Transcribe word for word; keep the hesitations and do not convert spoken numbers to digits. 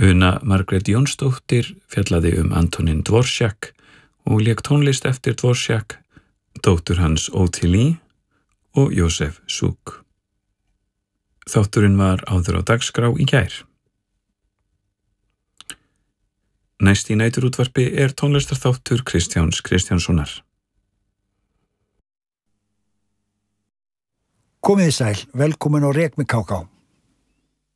Una Margrét Jónsdóttir fjallaði um Antonín Dvořák og lék tónlist eftir Dvořák, dóttur hans Ottilie og Jósef Suk. Þátturinn var áður á dagskrá í gær. Næst í næturútvarpi er tónlistarþáttur Kristjáns Kristjánssonar. Komið sæl, velkomin á Rek með K K.